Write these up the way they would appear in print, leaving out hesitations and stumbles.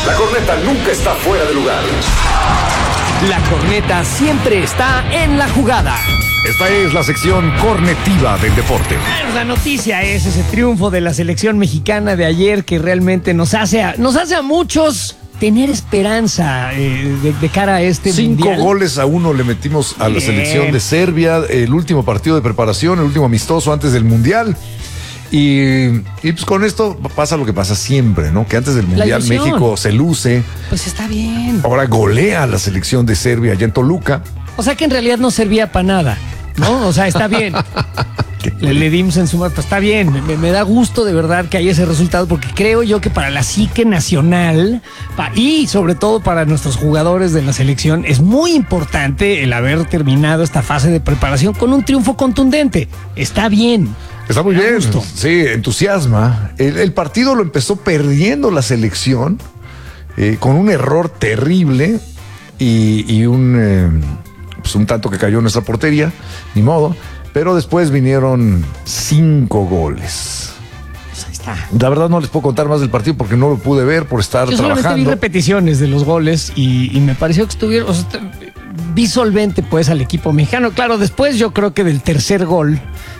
La corneta nunca está fuera de lugar. La corneta siempre está en la jugada. Esta es la sección cornetiva del deporte. La noticia es ese triunfo de la selección mexicana de ayer que realmente nos hace a muchos tener esperanza de cara a este 5-1 le metimos a la selección de Serbia, el último partido de preparación, el último amistoso antes del Mundial. Y pues con esto pasa lo que pasa siempre, ¿no? Que antes del Mundial México se luce. Pues está bien. Ahora golea a la selección de Serbia allá en Toluca. O sea que en realidad no servía para nada, ¿no? O sea, está bien. Le dimos en suma, pues está bien. Me da gusto de verdad que haya ese resultado, porque creo yo que para la psique nacional y sobre todo para nuestros jugadores de la selección es muy importante el haber terminado esta fase de preparación con un triunfo contundente. Está bien. Está muy bien, sí, entusiasma. El partido lo empezó perdiendo la selección con un error terrible y un tanto que cayó en nuestra portería, ni modo. Pero después vinieron 5 goles. Pues ahí está. La verdad no les puedo contar más del partido porque no lo pude ver por estar Yo trabajando. solamente vi repeticiones de los goles y me pareció que estuvieron... O sea, vi solvente pues al equipo mexicano. Claro, después yo creo que del tercer gol,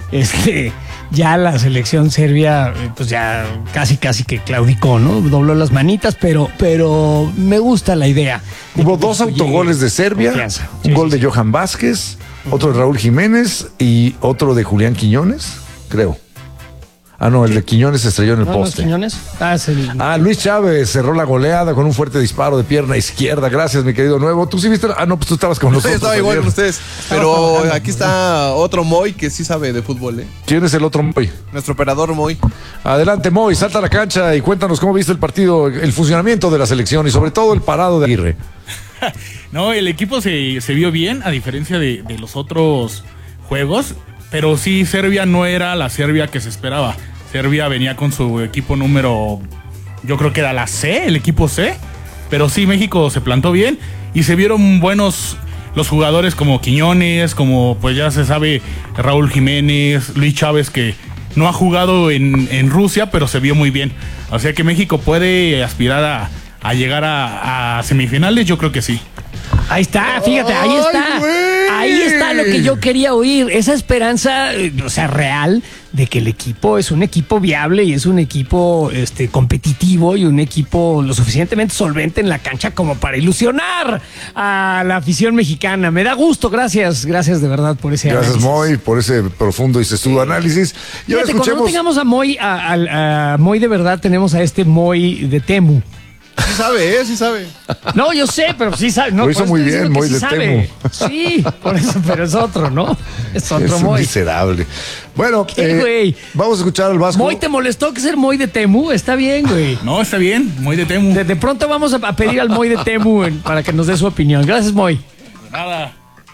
ya la selección serbia, pues ya casi que claudicó, ¿no? Dobló las manitas, pero me gusta la idea. Hubo 2 autogoles de Serbia, confianza. Un gol de Johan Vázquez, otro de Raúl Jiménez y otro de Julián Quiñones, creo. Ah, no, el de Quiñones se estrelló en el poste. Quiñones? Luis Chávez cerró la goleada con un fuerte disparo de pierna izquierda. Gracias, mi querido Nuevo. ¿Tú sí viste? No, pues tú estabas con nosotros. Yo estaba igual con ustedes. Pero aquí está otro Moy que sí sabe de fútbol, ¿eh? ¿Quién es el otro Moy? Nuestro operador Moy. Adelante, Moy, salta a la cancha y cuéntanos cómo viste el partido, el funcionamiento de la selección y sobre todo el parado de Aguirre. No, el equipo se vio bien, a diferencia de los otros juegos, pero sí, Serbia no era la Serbia que se esperaba. Serbia venía con su equipo número, yo creo que era la C, el equipo C, pero sí, México se plantó bien y se vieron buenos los jugadores como Quiñones, como pues ya se sabe, Raúl Jiménez, Luis Chávez, que no ha jugado en Rusia, pero se vio muy bien. O sea que México puede aspirar a llegar a semifinales, yo creo que sí. Ahí está, fíjate, ahí está. Ahí está lo que yo quería oír. Esa esperanza, o sea, real, de que el equipo es un equipo viable y es un equipo competitivo y un equipo lo suficientemente solvente en la cancha como para ilusionar a la afición mexicana. Me da gusto, gracias de verdad por ese análisis. Gracias, Moy, por ese profundo y sesudo análisis. Y ahora escuchemos... Cuando no tengamos a Moy, a Moy de verdad, tenemos a este Moy de Temu. Sí sabe, sí sabe. No, yo sé, pero sí sabe. No, lo hizo muy bien, Moy de Temu. Sí, por eso, pero es otro, ¿no? Es otro Moy. Es miserable. Bueno, vamos a escuchar al Vasco. Moy, ¿te molestó que ser Moy de Temu? Está bien, güey. No, está bien, Moy de Temu. De pronto vamos a pedir al Moy de Temu para que nos dé su opinión. Gracias, Moy. De nada.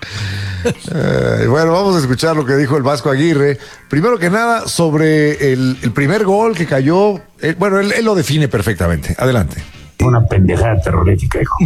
Bueno, vamos a escuchar lo que dijo el Vasco Aguirre. Primero que nada, sobre el primer gol que cayó. Bueno, él lo define perfectamente. Adelante. Una pendejada terrorífica, hijo.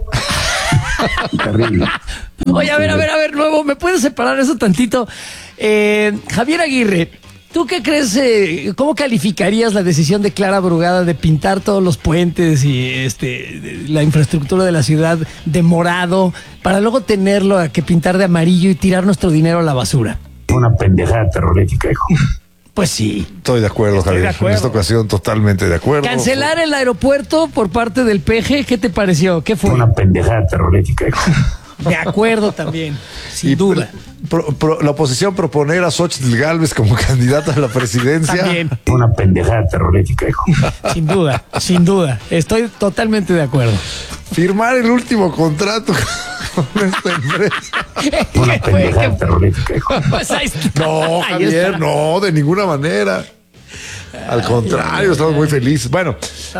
Terrible. Oye, a ver, Nuevo, ¿me puedes separar eso tantito? Javier Aguirre, ¿tú qué crees? ¿Cómo calificarías la decisión de Clara Brugada de pintar todos los puentes y la infraestructura de la ciudad de morado para luego tenerlo a que pintar de amarillo y tirar nuestro dinero a la basura? Una pendejada terrorífica, hijo. Pues sí. Estoy de acuerdo, Javier. En esta ocasión totalmente de acuerdo. Cancelar el aeropuerto por parte del PG, ¿qué te pareció? ¿Qué fue? Una pendejada terrorífica, hijo. De acuerdo también, sin duda. La oposición proponer a Xóchitl Gálvez como candidata a la presidencia. También. Una pendejada terrorífica, hijo. Sin duda. Estoy totalmente de acuerdo. Firmar el último contrato con esta empresa. Una pendejada terrorífica, hijo. Pues no, Javier, no, de ninguna manera. Al contrario, estamos muy felices. Bueno,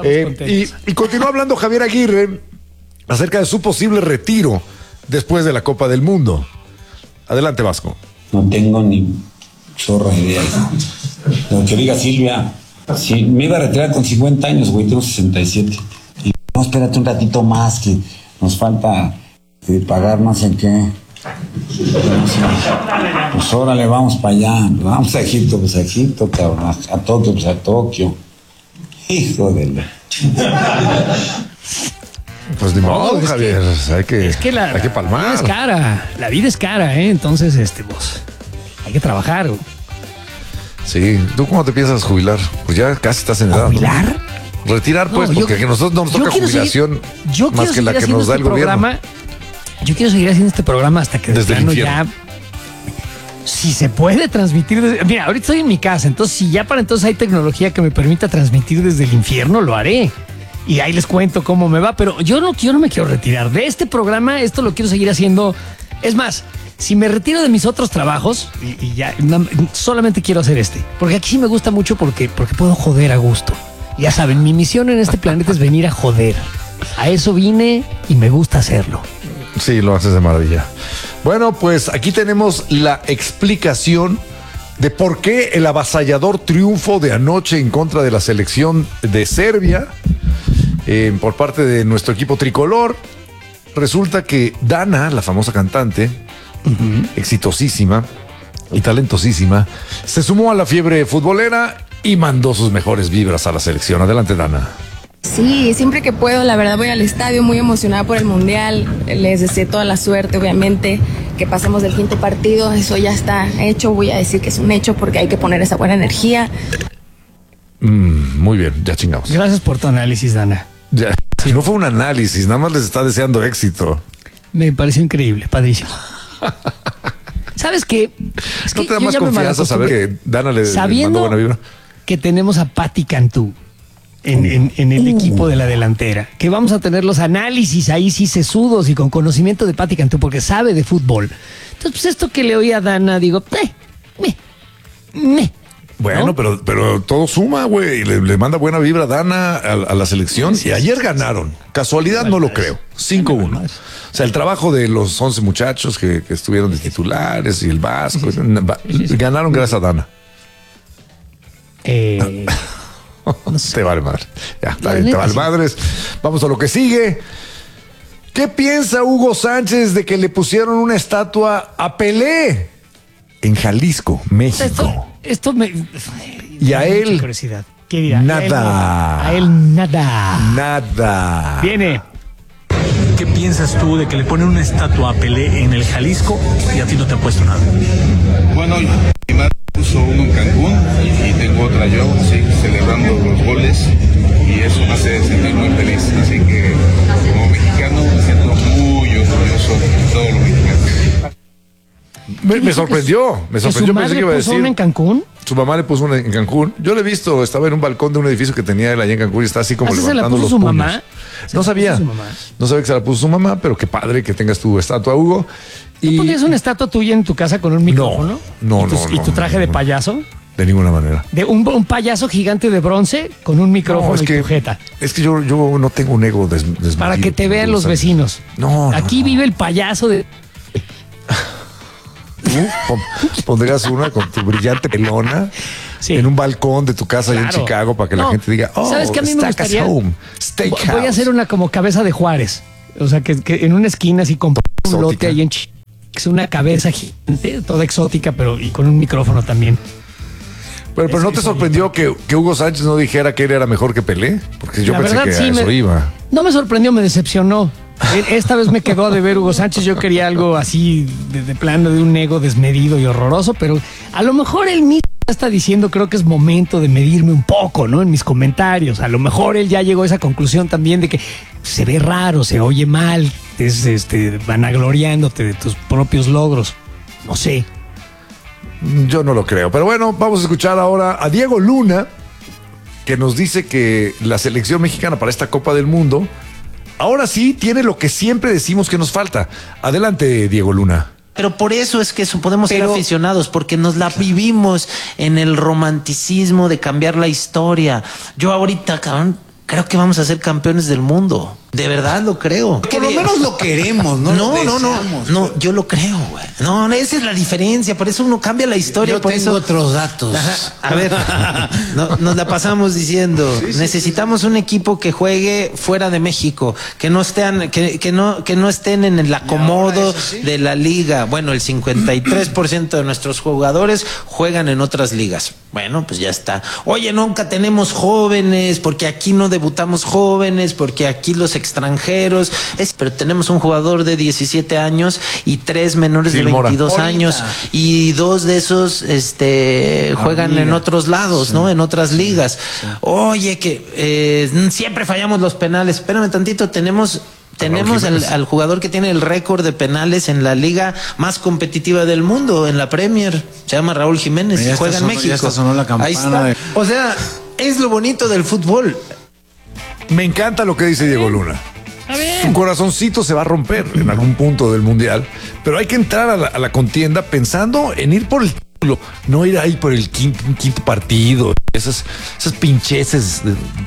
y continúa hablando Javier Aguirre acerca de su posible retiro después de la Copa del Mundo. Adelante, Vasco. No tengo ni chorro de idea. Lo que diga Silvia, si me iba a retirar con 50 años, güey, tengo 67. Y no, espérate un ratito más, que nos falta pagar no sé qué. Pues órale, vamos para allá. Vamos a Egipto, pues a Egipto, cabrón. A Tokio, pues a Tokio. Hijo de la... Pues ni modo, es que- Javier. Hay que La vida palmar. es cara. La vida es cara, ¿eh? Entonces, pues, hay que trabajar. güey. Sí. ¿Tú cómo te piensas jubilar? Pues ya casi estás en edad. ¿no? ¿Jubilar? Retirar, pues, porque a nosotros no nos toca jubilación más que la que nos da el gobierno. Yo quiero seguir haciendo este programa hasta que de Desde el plano infierno. ya. Si se puede transmitir mira, ahorita estoy en mi casa, entonces si ya para entonces hay tecnología que me permita transmitir desde el infierno, lo haré. Y ahí les cuento cómo me va, pero yo no me quiero retirar de este programa, esto lo quiero seguir haciendo. Es más, si me retiro de mis otros trabajos y ya solamente quiero hacer este, porque aquí sí me gusta mucho porque puedo joder a gusto. Ya saben, mi misión en este planeta es venir a joder. A eso vine y me gusta hacerlo. Sí, lo haces de maravilla. Bueno, pues aquí tenemos la explicación de por qué el avasallador triunfo de anoche en contra de la selección de Serbia por parte de nuestro equipo tricolor. Resulta que Dana, la famosa cantante, exitosísima y talentosísima, se sumó a la fiebre futbolera y mandó sus mejores vibras a la selección. Adelante, Dana. Sí, siempre que puedo, la verdad voy al estadio muy emocionada por el Mundial. Les deseo toda la suerte, obviamente, que pasemos del quinto partido. Eso ya está hecho, voy a decir que es un hecho porque hay que poner esa buena energía. Muy bien, ya chingamos. Gracias por tu análisis, Dana. Ya. No fue un análisis, nada más les está deseando éxito. Me pareció increíble, padrísimo. ¿Sabes qué? Es ¿No que te da yo más ya me confianza saber malacostumbré. que Dana le mandó Sabiendo buena vibra? que tenemos a Pati Cantú en el equipo de la delantera, que vamos a tener los análisis ahí sí sesudos y con conocimiento de Pati Cantú porque sabe de fútbol. Entonces, pues esto que le oí a Dana, digo, Bueno, ¿no? pero todo suma, güey. Le manda buena vibra a Dana a la selección. Y ayer ganaron. Casualidad no lo creo. 5-1. O sea, el trabajo de los 11 muchachos que estuvieron de titulares y el Vasco. Ganaron gracias a Dana. Te vale madre. Ya, está bien, te vale madres. Vamos a lo que sigue. ¿Qué piensa Hugo Sánchez de que le pusieron una estatua a Pelé en Jalisco, México? Esto me... Y a él, mucha curiosidad. ¿Qué dirá? nada. A él nada. Nada. Viene. ¿Qué piensas tú de que le ponen una estatua a Pelé en el Jalisco y a ti no te han puesto nada? Bueno, mi madre puso uno en Cancún y tengo otra yo, sí, celebrando los goles y eso me hace sentir muy feliz. Así que como mexicano me siento muy orgulloso de todos los mexicanos. Me sorprendió. Me sorprendió. ¿Su Pensé que madre iba a puso decir. una en Cancún? Su mamá le puso una en Cancún. Yo le he visto, estaba en un balcón de un edificio que tenía él allá en Cancún y está así como ¿Se la levantando puso los su puños. mamá? No sabía. ¿Se la puso su mamá? No sabía que se la puso su mamá, pero qué padre que tengas tu estatua, Hugo. ¿Tú pondrías una estatua tuya en tu casa con un micrófono? No, ¿Y tu traje de payaso? De ninguna manera. De un payaso gigante de bronce con un micrófono es y que, tu jeta. es que yo no tengo un ego desmedido. Para que te vean Hugo los Sánchez. vecinos. No. Aquí vive el payaso de... Pondrías una con tu brillante pelona Sí. en un balcón de tu casa allá en Claro. Chicago para que la No, gente diga, oh, ¿sabes qué a mí me Steakhouse gustaría? Home, Steakhouse. Voy a hacer una como cabeza de Juárez. O sea, que en una esquina así con un Exótica. lote ahí en es una cabeza gigante, toda exótica, pero y con un micrófono también. Pero ¿no te sorprendió que Hugo Sánchez no dijera que él era mejor que Pelé? Porque yo La pensé verdad, que sí, a eso iba. No me sorprendió, me decepcionó. Esta vez me quedó a deber Hugo Sánchez. Yo quería algo así de plano, de un ego desmedido y horroroso, pero a lo mejor él mismo está diciendo, creo que es momento de medirme un poco, ¿no? En mis comentarios. A lo mejor él ya llegó a esa conclusión también de que se ve raro, se oye mal, es vanagloriándote de tus propios logros. No sé. Yo no lo creo. Pero bueno, vamos a escuchar ahora a Diego Luna, que nos dice que la selección mexicana para esta Copa del Mundo ahora sí tiene lo que siempre decimos que nos falta. Adelante, Diego Luna. Pero por eso es que podemos ser aficionados, porque nos la vivimos en el romanticismo de cambiar la historia. Yo ahorita, cabrón, creo que vamos a ser campeones del mundo. De verdad lo creo. Por lo menos lo queremos, ¿no? No, yo lo creo, güey. No, esa es la diferencia. Por eso uno cambia la historia. Yo por tengo eso otros datos. Ajá. A ver, nos la pasamos diciendo, necesitamos un equipo que juegue fuera de México, que no estén, que no estén en el acomodo de la liga. Bueno, el 53% de nuestros jugadores juegan en otras ligas. Bueno, pues ya está. Oye, nunca tenemos jóvenes, porque aquí no debutamos jóvenes, porque aquí los extranjeros, pero tenemos un jugador de 17 años y 3 menores de 22 años y 2 de esos juegan en otros lados, ¿no? En otras ligas. Oye, que siempre fallamos los penales. Espérame tantito, tenemos al jugador que tiene el récord de penales en la liga más competitiva del mundo, en la Premier. Se llama Raúl Jiménez y juega en México. Ya está sonó la campana. Ahí está. O sea, es lo bonito del fútbol. Me encanta lo que dice Diego Luna. Su corazoncito se va a romper en algún punto del mundial, pero hay que entrar a la contienda pensando en ir por el título, no ir ahí por el quinto partido, esas pincheces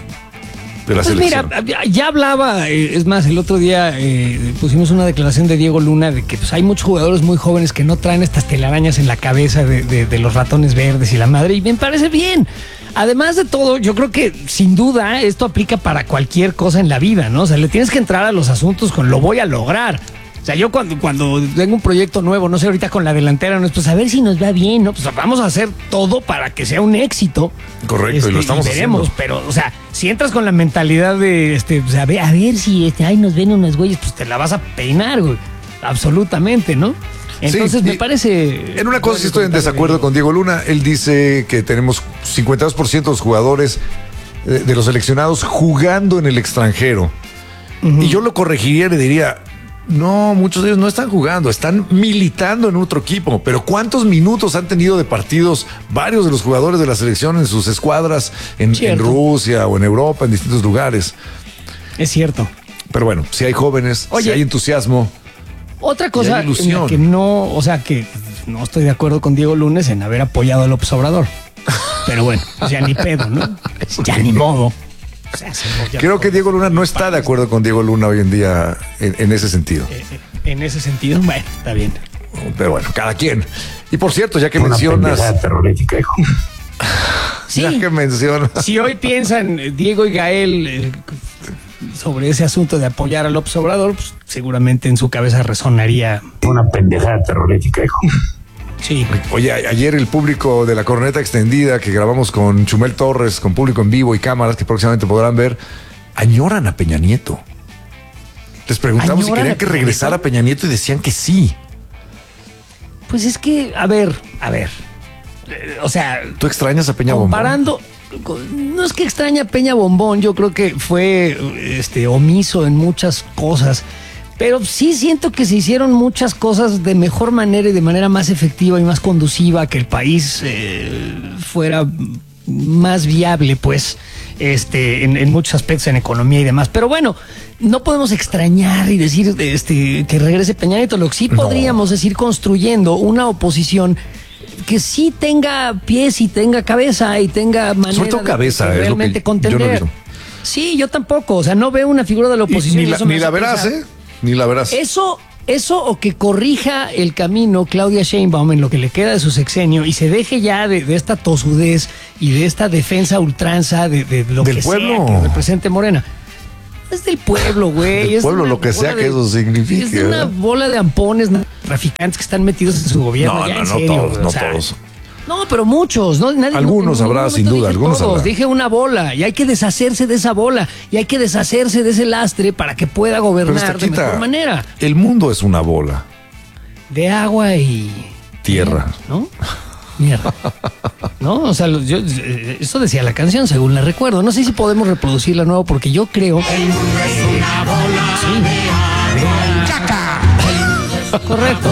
de la selección. Mira, ya hablaba, es más, el otro día pusimos una declaración de Diego Luna de que pues, hay muchos jugadores muy jóvenes que no traen estas telarañas en la cabeza de los ratones verdes y la madre, y me parece bien. Además de todo, yo creo que sin duda esto aplica para cualquier cosa en la vida, ¿no? O sea, le tienes que entrar a los asuntos con lo voy a lograr. O sea, yo cuando tengo un proyecto nuevo, no sé, ahorita con la delantera, no es pues a ver si nos va bien, ¿no? Pues vamos a hacer todo para que sea un éxito. Correcto, y lo estamos veremos, haciendo. pero, o sea, si entras con la mentalidad de, o sea, a ver si, ay, nos ven unos güeyes, pues te la vas a peinar, güey. Absolutamente, ¿no? Entonces sí, me parece... En una cosa sí estoy en desacuerdo con Diego Luna. Él dice que tenemos 52% de los jugadores de los seleccionados jugando en el extranjero. Y yo lo corregiría y le diría, no, muchos de ellos no están jugando, están militando en otro equipo. Pero ¿cuántos minutos han tenido de partidos varios de los jugadores de la selección en sus escuadras en Rusia o en Europa, en distintos lugares? Es cierto. Pero bueno, si hay jóvenes, si hay entusiasmo. Otra cosa en la que no, o sea, que no estoy de acuerdo con Diego Lunes en haber apoyado a López Obrador. Pero bueno, ya ni pedo, ¿no? Ya ni modo. O sea, creo que Diego Luna no está de acuerdo con Diego Luna hoy en día en ese sentido. En ese sentido, bueno, está bien. Pero bueno, cada quien. Y por cierto, ya que mencionas... terrorífica, hijo. Sí. Ya que mencionas... Si hoy piensan Diego y Gael sobre ese asunto de apoyar a López Obrador, pues seguramente en su cabeza resonaría... Una pendejada terrorífica, hijo. Sí. Oye, ayer el público de la Corneta Extendida que grabamos con Chumel Torres, con público en vivo y cámaras que próximamente podrán ver, añoran a Peña Nieto. Les preguntamos si querían que regresara Peña Nieto y decían que sí. Pues es que, a ver, o sea... ¿Tú extrañas a Peña comparando, Bombón? No es que extraña a Peña Bombón, yo creo que fue omiso en muchas cosas. Pero sí siento que se hicieron muchas cosas de mejor manera y de manera más efectiva y más conduciva, que el país fuera más viable, pues, en muchos aspectos, en economía y demás. Pero bueno, no podemos extrañar y decir que regrese Peña Nieto. Lo que sí podríamos es ir construyendo una oposición que sí tenga pies y tenga cabeza y tenga manera sobre todo cabeza, de realmente contender. Yo no sí, yo tampoco. O sea, no veo una figura de la oposición. Ni la verás, ¿eh? Ni la verás. Eso o que corrija el camino Claudia Sheinbaum en lo que le queda de su sexenio y se deje ya de esta tosudez y de esta defensa ultranza de lo del que pueblo. sea que represente Morena. Es del pueblo, güey. Del pueblo, lo que sea que eso signifique. Es de una bola de ampones traficantes que están metidos en su gobierno. No todos, no todos. No, pero muchos, ¿no? Algunos habrá, sin duda, algunos todos. habrá. Dije una bola y hay que deshacerse de esa bola y hay que deshacerse de ese lastre para que pueda gobernar de mejor manera. El mundo es una bola. De agua y... tierra. ¿No? Mierda. ¿No? O sea, eso decía la canción, según la recuerdo. No sé si podemos reproducirla nuevo porque yo creo... El mundo es una bola. Sí. ¡Caca! Correcto.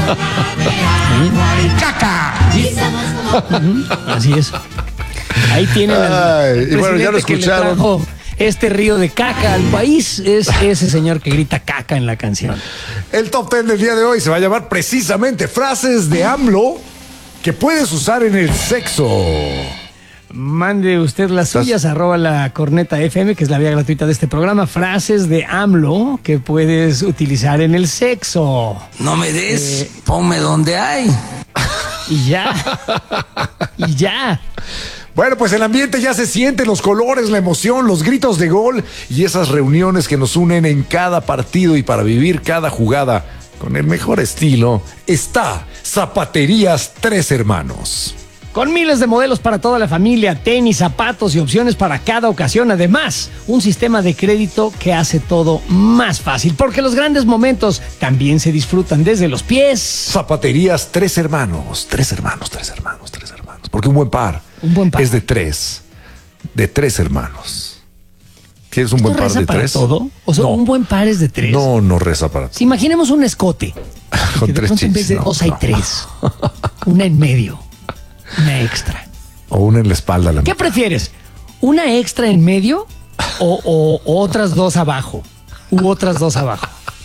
¡Caca! Así es. Ahí tienen y bueno, ya lo escucharon. Este río de caca al país es ese señor que grita caca en la canción. El top 10 del día de hoy se va a llamar precisamente frases de AMLO que puedes usar en el sexo. Mande usted las suyas, @lacorneta.fm, que es la vía gratuita de este programa. Frases de AMLO que puedes utilizar en el sexo. No me des, ponme donde hay. Y ya. Y ya. Bueno, pues el ambiente ya se siente, los colores, la emoción, los gritos de gol y esas reuniones que nos unen en cada partido y para vivir cada jugada con el mejor estilo está Zapaterías Tres Hermanos. Con miles de modelos para toda la familia, tenis, zapatos y opciones para cada ocasión. Además, un sistema de crédito que hace todo más fácil. Porque los grandes momentos también se disfrutan desde los pies. Zapaterías Tres Hermanos. Porque un buen par es de tres hermanos. ¿Quieres un buen par de para tres? Todo? O sea, No. un buen par es de tres. No reza para todo. Si imaginemos un escote. Con Que de tres pronto en vez de chichis, dos hay tres. Una en medio. Una extra. O una en la espalda. ¿Qué prefieres? ¿Una extra en medio o otras dos abajo? U otras dos abajo.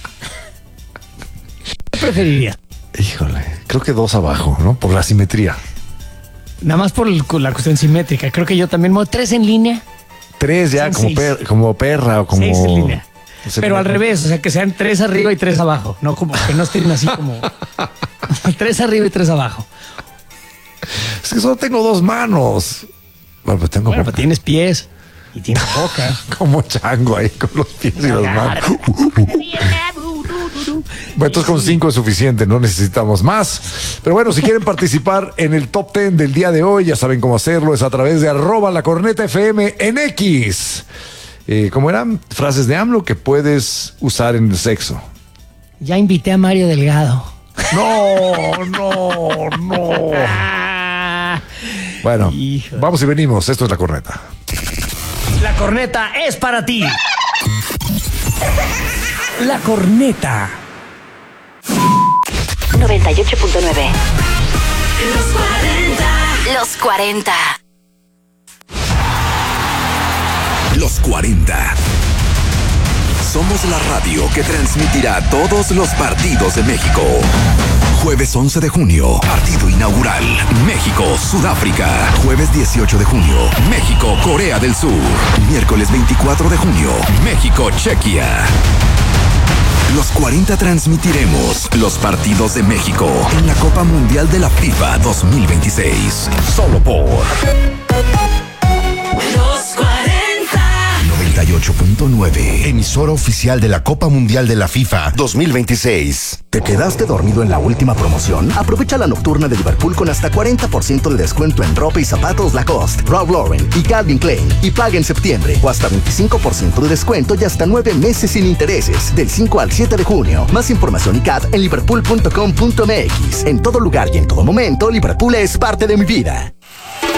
¿Qué preferirías? Híjole, creo que dos abajo, ¿no? Por la simetría. Nada más por la cuestión simétrica. Creo que yo también. Tres en línea. Tres ya, Son como perra o como... 6 en línea. Se Pero me- al revés, o sea, que sean 3 arriba y 3 abajo. No como que no estén así como 3 arriba y 3 ababajo. Es que solo tengo dos manos. Bueno, pues tengo Bueno, boca. pues tienes pies y tienes boca. Como chango ahí con los pies y las manos. Bueno, entonces con 5 es suficiente, no necesitamos más. Pero bueno, si quieren participar en el top 10 del día de hoy, ya saben cómo hacerlo, es a través de @lacornetafm en X. ¿Cómo eran? Frases de AMLO que puedes usar en el sexo. Ya invité a Mario Delgado. No. Bueno, Híjole. vamos y venimos. Esto es La Corneta. La corneta es para ti. La corneta. 98.9. Los 40. Los 40. Somos la radio que transmitirá todos los partidos de México. Jueves 11 de junio, partido inaugural. México-Sudáfrica. Jueves 18 de junio, México-Corea del Sur. Miércoles 24 de junio, México-Chequia. Los 40 transmitiremos los partidos de México en la Copa Mundial de la FIFA 2026. Solo por Los 40. 98.9. Emisora oficial de la Copa Mundial de la FIFA 2026. ¿Te quedaste dormido en la última promoción? Aprovecha la nocturna de Liverpool con hasta 40% de descuento en ropa y zapatos Lacoste, Ralph Lauren y Calvin Klein. Y paga en septiembre o hasta 25% de descuento y hasta 9 meses sin intereses. Del 5 al 7 de junio. Más información y CAT en liverpool.com.mx. En todo lugar y en todo momento, Liverpool es parte de mi vida.